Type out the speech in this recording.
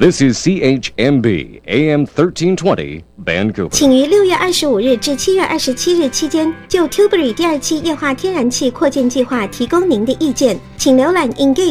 This is CHMB AM 1320 Vancouver。 请于6月25日至7月27日期间就 Tilbury 第2期液化天然气扩建计划提供您的意见，请浏览 engage